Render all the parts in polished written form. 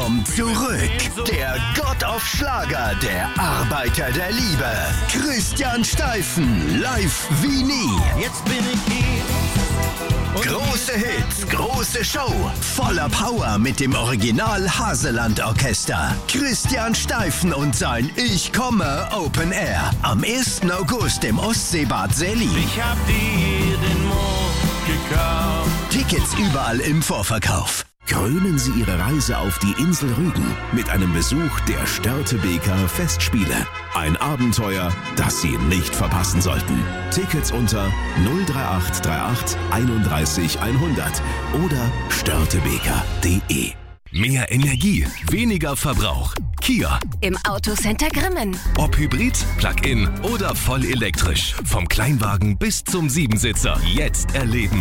kommt zurück. Der Gott of Schlager, der Arbeiter der Liebe. Christian Steifen, live wie nie. Jetzt bin ich hier. Große Hits, große Show. Voller Power mit dem Original Haseland Orchester. Christian Steifen und sein Ich komme Open Air. Am 1. August im Ostseebad Selin. Ich hab dir den Mond gekauft. Tickets überall im Vorverkauf. Krönen Sie Ihre Reise auf die Insel Rügen mit einem Besuch der Störtebeker Festspiele. Ein Abenteuer, das Sie nicht verpassen sollten. Tickets unter 03838 31 100 oder störtebeker.de. Mehr Energie, weniger Verbrauch. Kia. Im Autocenter Grimmen. Ob Hybrid, Plug-in oder voll elektrisch. Vom Kleinwagen bis zum Siebensitzer. Jetzt erleben.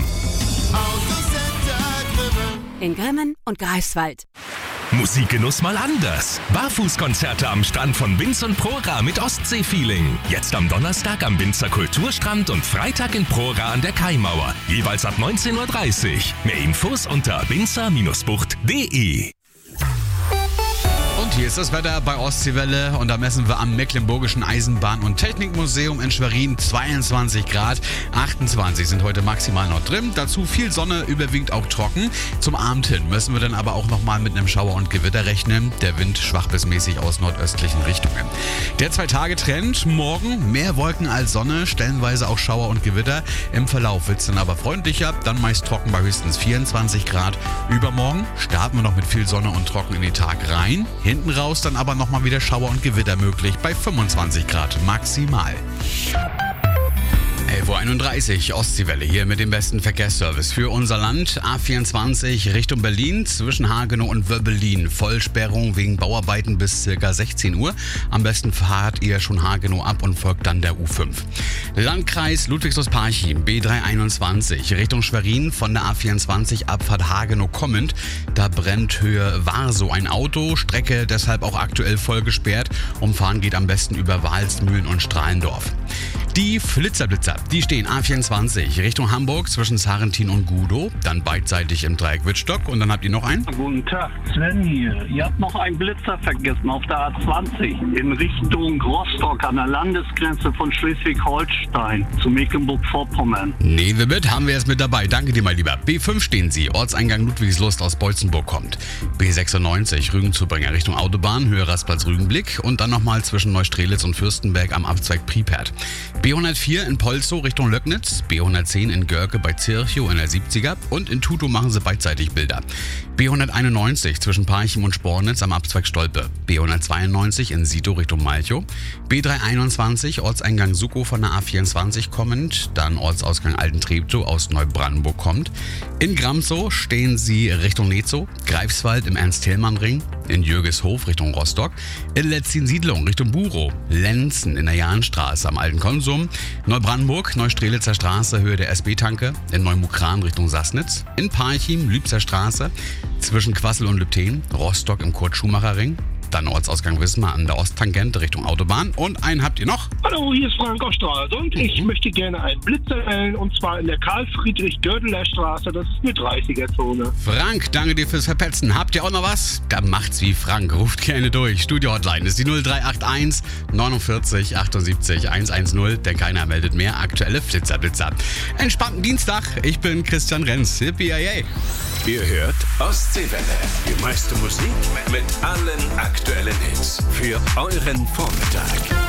In Grimmen und Greifswald. Musikgenuss mal anders. Barfußkonzerte am Strand von Binz und Prora mit Ostsee-Feeling. Jetzt am Donnerstag am Binzer Kulturstrand und Freitag in Prora an der Kaimauer. Jeweils ab 19:30 Uhr. Mehr Infos unter binzer-bucht.de. Und hier ist das Wetter bei Ostseewelle und da messen wir am Mecklenburgischen Eisenbahn- und Technikmuseum in Schwerin 22 Grad. 28 sind heute maximal noch drin. Dazu viel Sonne, überwiegend auch trocken. Zum Abend hin müssen wir dann aber auch nochmal mit einem Schauer und Gewitter rechnen. Der Wind schwach bis mäßig aus nordöstlichen Richtungen. Der 2-Tage-Trend, morgen mehr Wolken als Sonne, stellenweise auch Schauer und Gewitter. Im Verlauf wird es dann aber freundlicher, dann meist trocken bei höchstens 24 Grad. Übermorgen starten wir noch mit viel Sonne und trocken in den Tag rein. Hinten raus dann aber nochmal wieder Schauer und Gewitter möglich bei 25 Grad maximal. 11:31 Uhr, Ostseewelle hier mit dem besten Verkehrsservice für unser Land. A24 Richtung Berlin zwischen Hagenow und Wöbbelin. Vollsperrung wegen Bauarbeiten bis ca. 16 Uhr. Am besten fahrt ihr schon Hagenow ab und folgt dann der U5. Landkreis Ludwigslust-Parchim, B321 Richtung Schwerin von der A24 Abfahrt Hagenow kommend. Da brennt Höhe Warsow ein Auto, Strecke deshalb auch aktuell voll gesperrt. Umfahren geht am besten über Walsmühlen und Strahlendorf. Die Flitzerblitzer, die stehen A24 Richtung Hamburg zwischen Sarrentin und Gudow, dann beidseitig im Dreieck Wittstock und dann habt ihr noch einen. Guten Tag, Sven hier. Ihr habt noch einen Blitzer vergessen auf der A20 in Richtung Rostock an der Landesgrenze von Schleswig-Holstein zu Mecklenburg-Vorpommern. Nehmen wir mit, haben wir es mit dabei. Danke dir mal lieber. B5 stehen Sie, Ortseingang Ludwigslust aus Beutzenburg kommt. B96 Rügenzubringer Richtung Autobahn, Höhe Rastplatz-Rügenblick und dann nochmal zwischen Neustrelitz und Fürstenberg am Abzweig Priepert. B104 in Polzow Richtung Löcknitz, B110 in Görke bei Zirchow in der 70er und in Tutow machen sie beidseitig Bilder. B191 zwischen Parchim und Spornitz am Abzweig Stolpe, B192 in Sitow Richtung Malchow, B321 Ortseingang Sukow von der A24 kommend, dann Ortsausgang Altentreptow aus Neubrandenburg kommt. In Gramsow stehen sie Richtung Netzow, Greifswald im Ernst-Thälmann-Ring, in Jürgeshof Richtung Rostock, in Letzin-Siedlung Richtung Burow, Lenzen in der Jahnstraße am Alten Konsum, Neubrandenburg, Neustrelitzer Straße, Höhe der SB-Tanke, in Neumukran Richtung Sassnitz, in Parchim, Lübzer Straße, zwischen Quassel und Lübten, Rostock im Kurt-Schumacher-Ring, dann Ortsausgang Wismar an der Osttangente Richtung Autobahn und einen habt ihr noch. Hallo, hier ist Frank aus Straße und ich möchte gerne einen Blitzer wählen und zwar in der Karl-Friedrich-Gödeler Straße, das ist eine 30er-Zone. Frank, danke dir fürs Verpetzen. Habt ihr auch noch was? Dann macht's wie Frank, ruft gerne durch. Studio-Hotline ist die 0381 49 78 110, denn keiner meldet mehr. Aktuelle Flitzer. Entspannten Dienstag, ich bin Christian Renz. Yippie-yay. Ihr hört Ostseewelle. Die meiste Musik mit allen aktuellen Hits für euren Vormittag.